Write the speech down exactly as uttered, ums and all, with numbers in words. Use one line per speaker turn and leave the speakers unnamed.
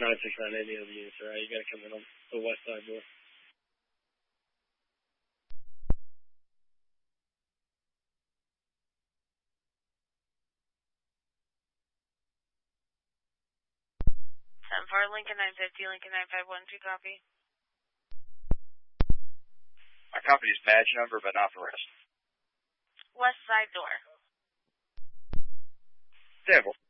contact on any of the units, all right? You got to come in on the west side door.
ten four, Lincoln nine fifty, Lincoln nine five one, two copy.
My company's badge number, but not the rest.
West side door.
Devil.